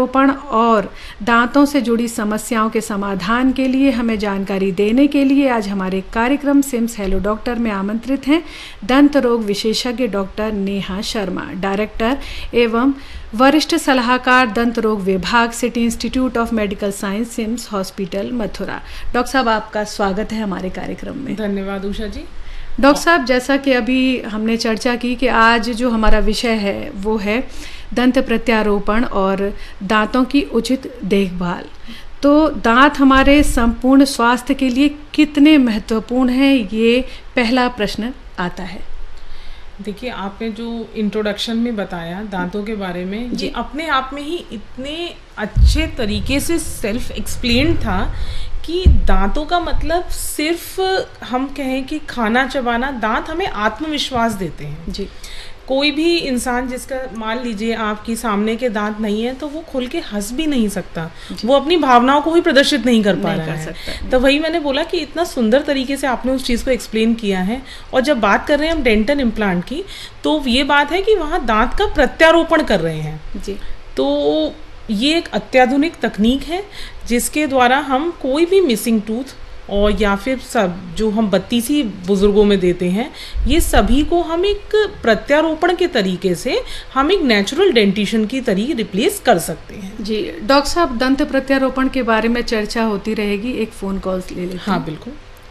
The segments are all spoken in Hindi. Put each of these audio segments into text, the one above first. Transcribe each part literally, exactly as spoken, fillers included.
प्रत्यारोपण और दांतों से जुड़ी समस्याओं के समाधान के लिए हमें जानकारी देने के लिए आज हमारे कार्यक्रम सिम्स हेलो डॉक्टर में आमंत्रित हैं दंत रोग विशेषज्ञ डॉक्टर नेहा शर्मा, डायरेक्टर एवं वरिष्ठ सलाहकार दंत रोग विभाग, city institute of medical science, CIMS hospital, Mathura. Doctor साहब, आपका स्वागत है हमारे कार्यक्रम में। धन्यवाद उषा जी। डॉक्टर साहब, जैसा कि अभी हमने चर्चा की कि आज जो हमारा विषय है वो है दंत प्रत्यारोपण और दांतों की उचित देखभाल। तो दांत हमारे संपूर्ण स्वास्थ्य के लिए कितने महत्वपूर्ण हैं, ये पहला प्रश्न आता है। देखिए, आपने जो इंट्रोडक्शन में बताया दांतों के बारे में, ये अपने आप में ही इतने अच्छे तरीके से सेल्फ एक्सप्लेन था कि दांतों का मतलब सिर्फ हम कहें कि खाना चबाना, दांत हमें आत्मविश्वास देते हैं जी। कोई भी इंसान जिसका मान लीजिए आपके सामने के दांत नहीं है तो वो खुल के हंस भी नहीं सकता, वो अपनी भावनाओं को ही प्रदर्शित नहीं कर पा रहा है। तो वही मैंने बोला कि इतना सुंदर तरीके से आपने उस चीज़ को एक्सप्लेन किया है। और जब बात कर रहे हैं हम डेंटल इम्प्लांट की, तो ये बात है कि वहाँ दांत का प्रत्यारोपण कर रहे हैं जी। तो ये एक अत्याधुनिक तकनीक है जिसके द्वारा हम कोई भी मिसिंग टूथ और या फिर सब जो हम बत्तीसी बुजुर्गों में देते हैं, ये सभी को हम एक प्रत्यारोपण के तरीके से हम एक नेचुरल डेंटिशन की तरीके रिप्लेस कर सकते हैं जी। डॉक्टर साहब, दंत प्रत्यारोपण के बारे में चर्चा होती रहेगी, एक फ़ोन कॉल ले लेते हैं। हाँ बिल्कुल।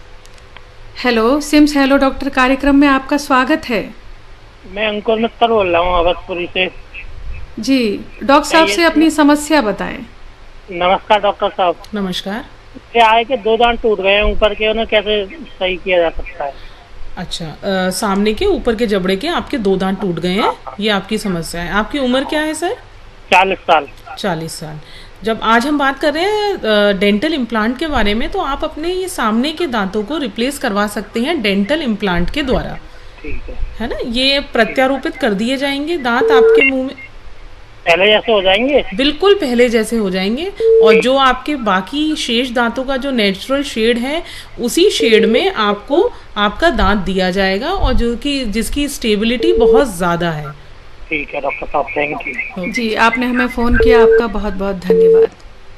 हेलो, सिम्स हेलो डॉक्टर कार्यक्रम में आपका स्वागत है। मैं अंकुर मित्तर बोल रहा हूँ अवधपुरी से जी। डॉक्टर साहब से अपनी समस्या बताएं। नमस्कार डॉक्टर साहब। नमस्कार। क्या है कि दो दांत टूट गए हैं ऊपर के, उन्हें कैसे सही किया जा सकता है? अच्छा, आ, सामने के ऊपर के जबड़े के आपके दो दांत टूट गए हैं, ये आपकी समस्या है। आपकी उम्र क्या है सर? चालीस साल। चालीस साल। जब आज हम बात कर रहे हैं डेंटल इम्प्लांट के बारे में, तो आप अपने ये सामने के दांतों को रिप्लेस करवा सकते हैं डेंटल इम्प्लांट के द्वारा। ठीक है, है ना। ये प्रत्यारोपित कर दिए जाएंगे दांत आपके मुंह में, पहले जैसे हो जाएंगे, बिल्कुल पहले जैसे हो जाएंगे। और जो आपके बाकी शेष दांतों का जो नेचुरल शेड है, उसी शेड में आपको आपका दांत दिया जाएगा, और जो कि जिसकी स्टेबिलिटी बहुत ज्यादा है। ठीक है डॉक्टर साहब, थैंक यू जी। आपने हमें फ़ोन किया, आपका बहुत बहुत धन्यवाद।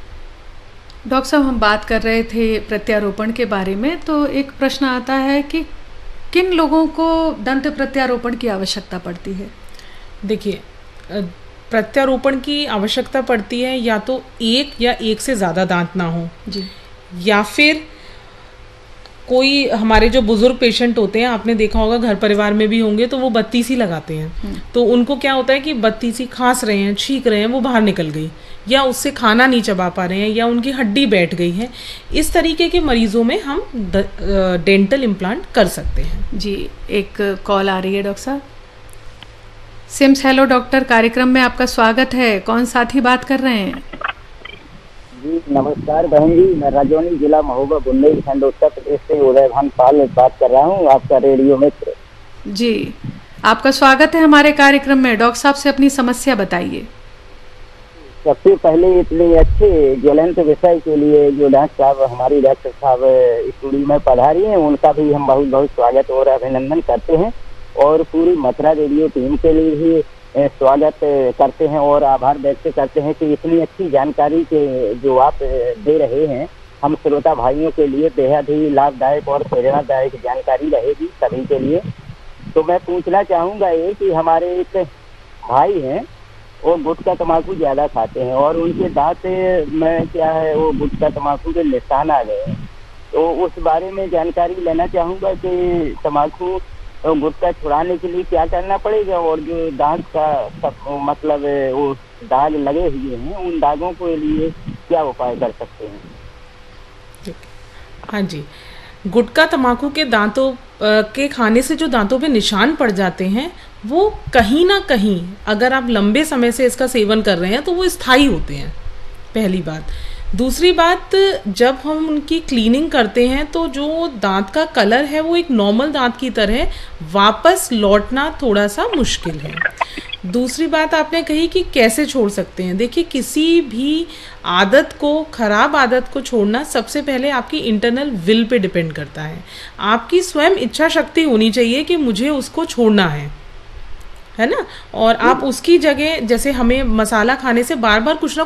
डॉक्टर साहब, हम बात कर रहे थे प्रत्यारोपण के बारे में, तो एक प्रश्न आता है कि किन लोगों को दंत प्रत्यारोपण की आवश्यकता पड़ती है? देखिए, प्रत्यारोपण की आवश्यकता पड़ती है या तो एक या एक से ज़्यादा दांत ना हो जी, या फिर कोई हमारे जो बुजुर्ग पेशेंट होते हैं, आपने देखा होगा घर परिवार में भी होंगे, तो वो बत्तीसी लगाते हैं। तो उनको क्या होता है कि बत्तीसी खांस रहे हैं, छींक रहे हैं, वो बाहर निकल गई, या उससे खाना नहीं चबा पा रहे हैं, या उनकी हड्डी बैठ गई है। इस तरीके के मरीजों में हम डेंटल इम्प्लांट कर सकते हैं जी। एक कॉल आ रही है डॉक्टर साहब। सिम्स हेलो डॉक्टर कार्यक्रम में आपका स्वागत है। कौन साथी बात कर रहे हैं? जी नमस्कार बहन जी, मैं राजौनी जिला महोबा बुंदेलखंड उत्तर प्रदेश से उदय भान पाल बात कर रहा हूँ, आपका रेडियो मित्र जी। आपका स्वागत है हमारे कार्यक्रम में। डॉक्टर साहब से अपनी समस्या बताइए। सबसे पहले इतने अच्छे ज्वलंत विषय के लिए जो डॉक्टर साहब हमारी डॉक्टर साहब स्टूडियो में पधारी हैं, उनका भी हम बहुत बहुत स्वागत और अभिनंदन करते हैं, और पूरी मथुरा रेडियो टीम के लिए भी स्वागत करते हैं और आभार व्यक्त करते हैं कि इतनी अच्छी जानकारी के जो आप दे रहे हैं, हम श्रोता भाइयों के लिए बेहद ही लाभदायक और प्रेरणादायक जानकारी रहेगी सभी के लिए। तो मैं पूछना चाहूँगा ये कि हमारे एक भाई हैं, वो गुटखा तम्बाकू ज़्यादा खाते हैं और उनके दांत में क्या है, वो गुटखा तम्बाकू के निशान आ गए हैं। तो उस बारे में जानकारी लेना चाहूँगा कि तम्बाकू तो गुटखा छुड़ाने के लिए क्या करना पड़ेगा, और जो दांत का सब मतलब वो दाग लगे हुए हैं, उन दागों के लिए क्या उपाय कर सकते हैं? हाँ जी, गुटखा तम्बाकू के दांतों के खाने से जो दांतों पे निशान पड़ जाते हैं, वो कहीं ना कहीं अगर आप लंबे समय से इसका सेवन कर रहे हैं तो वो स्थायी होते हैं, पहली बात। दूसरी बात, जब हम उनकी क्लीनिंग करते हैं तो जो दांत का कलर है वो एक नॉर्मल दांत की तरह वापस लौटना थोड़ा सा मुश्किल है। दूसरी बात आपने कही कि कैसे छोड़ सकते हैं। देखिए, किसी भी आदत को, खराब आदत को छोड़ना सबसे पहले आपकी इंटरनल विल पे डिपेंड करता है। आपकी स्वयं इच्छा शक्ति होनी चाहिए कि मुझे उसको छोड़ना है, है ना। और आप उसकी जगह, जैसे हमें मसाला खाने से बार बार कुछ ना